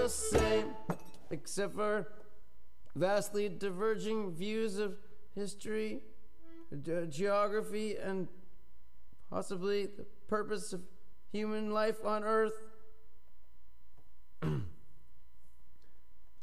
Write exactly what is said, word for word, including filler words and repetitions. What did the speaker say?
the same, except for vastly diverging views of history, ge- geography, and possibly the purpose of human life on Earth.